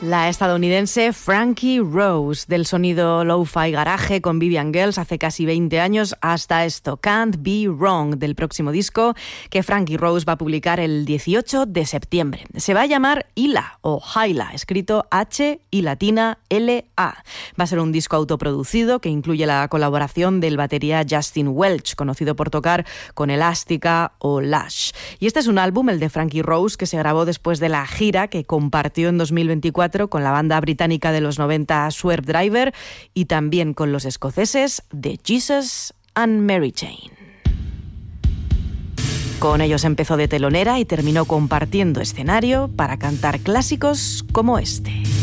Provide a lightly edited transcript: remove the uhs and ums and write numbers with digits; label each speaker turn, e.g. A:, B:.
A: La estadounidense Frankie Rose, del sonido lo-fi garaje con Vivian Girls hace casi 20 años hasta esto, Can't Be Wrong, del próximo disco que Frankie Rose va a publicar el 18 de septiembre. Se va a llamar Hila o Hyla, escrito H y latina L-A. Va a ser un disco autoproducido que incluye la colaboración del batería Justin Welch, conocido por tocar con Elástica o Lush. Y este es un álbum, el de Frankie Rose, que se grabó después de la gira que compartió en 2024 con la banda británica de los 90 Swerve Driver y también con los escoceses de Jesus and Mary Chain. Con ellos empezó de telonera y terminó compartiendo escenario para cantar clásicos como este.